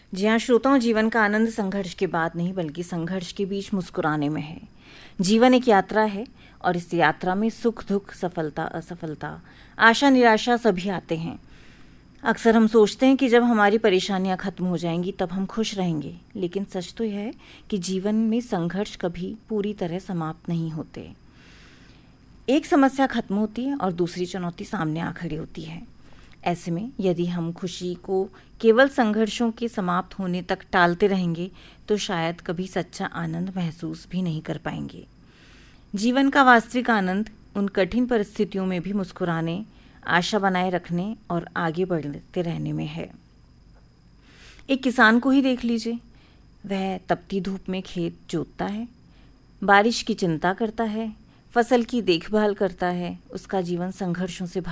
जी हाँ श्रोताओं, जीवन का आनंद संघर्ष के बाद नहीं बल्कि संघर्ष के बीच मुस्कुराने में है। जीवन एक यात्रा है और इस यात्रा में सुख दुख, सफलता असफलता, आशा निराशा सभी आते हैं। अक्सर हम सोचते हैं कि जब हमारी परेशानियां खत्म हो जाएंगी तब हम खुश रहेंगे, लेकिन सच तो यह है कि जीवन में संघर्ष कभी पूरी तरह समाप्त नहीं होते। एक समस्या खत्म होती है और दूसरी चुनौती सामने आ खड़ी होती है। ऐसे में यदि हम खुशी को केवल संघर्षों के समाप्त होने तक टालते रहेंगे तो शायद कभी सच्चा आनंद महसूस भी नहीं कर पाएंगे। जीवन का वास्तविक आनंद उन कठिन परिस्थितियों में भी मुस्कुराने, आशा बनाए रखने और आगे बढ़ते रहने में है। एक किसान को ही देख लीजिए, वह तपती धूप में खेत जोतता है, बारिश की चिंता करता है, फसल की देखभाल करता है। उसका जीवन संघर्षों से